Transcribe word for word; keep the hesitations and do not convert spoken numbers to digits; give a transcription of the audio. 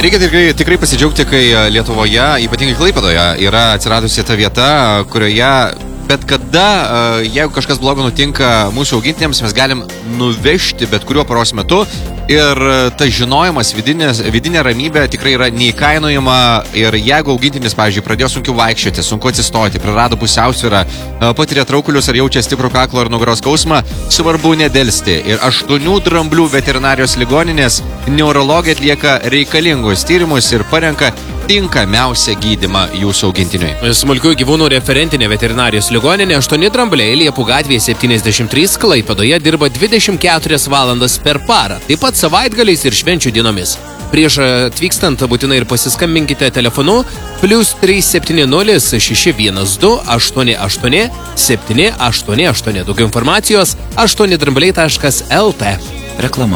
Reikia tikrai, tikrai pasidžiaugti, kai Lietuvoje, ypatingai Klaipėdoje, yra atsiradusi ta vieta, kurioje bet kada, jeigu kažkas blogo nutinka mūsų augintiniams, mes galim nuvežti bet kuriuo paros metu. Ir tas žinojimas, vidinė, vidinė ramybė tikrai yra neįkainojama. Ir jeigu augintinis, pavyzdžiui, pradėjo sunkiau vaikščioti, sunku atsistoti, prarado pusiausvyrą, patiria traukulius ar jaučia stiprų kaklo ar nugaros skausmą, svarbu nedelsti. Ir aštuonių dramblių veterinarijos ligoninės neurologai atlieka reikalingus tyrimus ir parenka tinkamiausią gydymą jūsų augintiniui. Smulkių gyvūnų referentinė veterinarijos ligoninė aštuoni drambliai Liepų gatvėje septyniasdešimt trys Klaipėdoje dirba dvidešimt keturias valandas per parą, taip pat savaitgaliais ir švenčių dienomis. Prieš atvykstant būtinai ir pasiskambinkite telefonu plius trys septyni nulis šeši vienas du aštuoni aštuoni septyni aštuoni aštuoni. Daugiau informacijos aštuoni drambliai taškas lt. Reklama.